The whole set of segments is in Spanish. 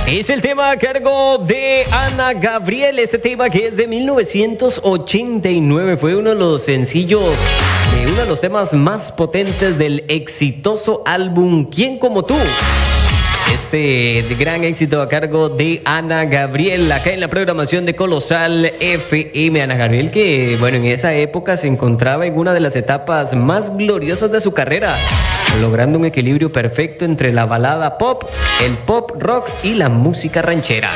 Es el tema a cargo de Ana Gabriel. Este tema que es de 1989 fue uno de los sencillos, uno de los temas más potentes del exitoso álbum ¿Quién como tú? Este gran éxito a cargo de Ana Gabriel, acá en la programación de Colosal FM. Ana Gabriel, que bueno, en esa época se encontraba en una de las etapas más gloriosas de su carrera, logrando un equilibrio perfecto entre la balada pop, el pop rock y la música ranchera.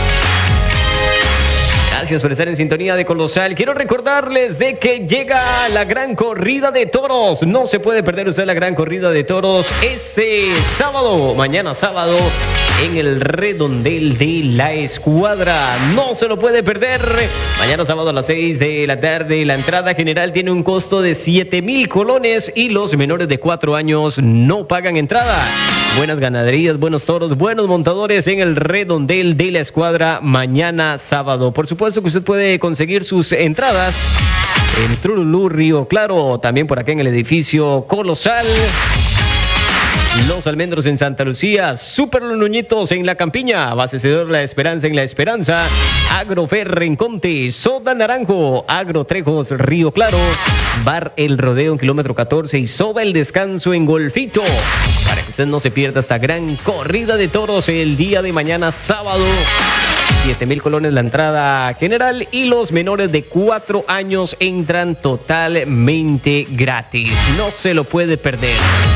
Gracias por estar en sintonía de Colosal. Quiero recordarles de que llega la gran corrida de toros. No se puede perder usted la gran corrida de toros este sábado, mañana sábado, en el redondel de la Escuadra. No se lo puede perder. Mañana sábado a las 6 de la tarde. La entrada general tiene un costo de 7,000 colones y los menores de 4 años no pagan entrada. Buenas ganaderías, buenos toros, buenos montadores en el redondel de la Escuadra mañana sábado. Por supuesto que usted puede conseguir sus entradas en Trululú, Río Claro, también por acá en el edificio Colosal. Los Almendros en Santa Lucía, Super Los Nuñitos en La Campiña, Abastecedor La Esperanza en La Esperanza, Agrofer Renconte, Soda Naranjo, Agro Trejos Río Claro, Bar El Rodeo en kilómetro 14 y Soda El Descanso en Golfito. Para que usted no se pierda esta gran corrida de toros el día de mañana sábado. 7,000 colones la entrada general y los menores de 4 años entran totalmente gratis. No se lo puede perder.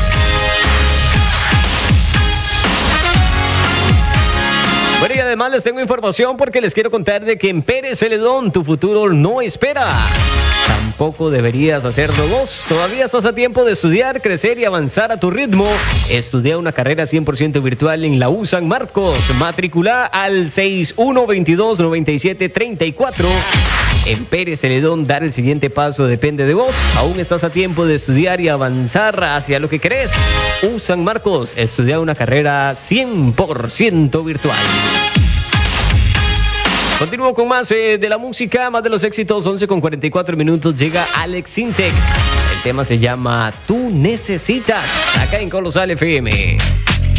Bueno, y además les tengo información porque les quiero contar de que en Pérez Celedón tu futuro no espera. Tampoco deberías hacerlo vos. Todavía estás a tiempo de estudiar, crecer y avanzar a tu ritmo. Estudia una carrera 100% virtual en la U San Marcos. Matricula al 6122-9734. En Pérez Celedón, dar el siguiente paso depende de vos. Aún estás a tiempo de estudiar y avanzar hacia lo que querés. U San Marcos, estudia una carrera 100% virtual. Continúo con más de la música, más de los éxitos. 11:44 llega Alex Sintek. El tema se llama Tú Necesitas, acá en Colosal FM.